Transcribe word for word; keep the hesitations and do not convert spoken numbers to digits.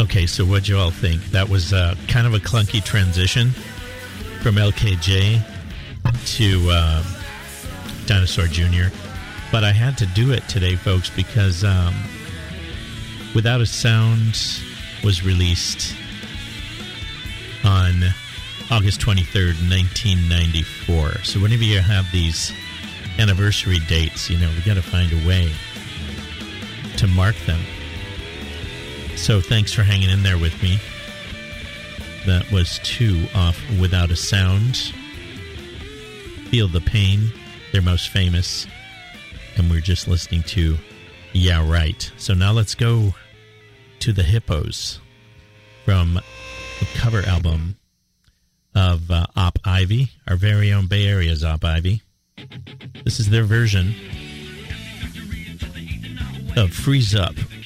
Okay, so what'd you all think? That was uh, kind of a clunky transition from L K J to uh, Dinosaur Junior But I had to do it today, folks, because um, Without a Sound was released on August twenty-third, nineteen ninety-four. So whenever you have these anniversary dates, you know, we got to find a way to mark them. So thanks for hanging in there with me. That was two off Without a Sound. Feel the Pain, their most famous. And we're just listening to Yeah Right. So now let's go to the Hippos from the cover album of uh, Op Ivy, our very own Bay Area's Op Ivy. This is their version of Freeze Up.